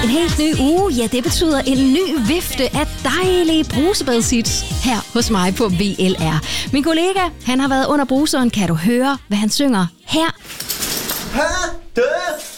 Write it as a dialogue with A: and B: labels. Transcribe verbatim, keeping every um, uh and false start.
A: En helt ny uge, ja, det betyder en ny vifte af dejlige brusebadshits her hos mig på V L R. Min kollega, han har været under bruseren. Kan du høre, hvad han synger her?
B: Hatte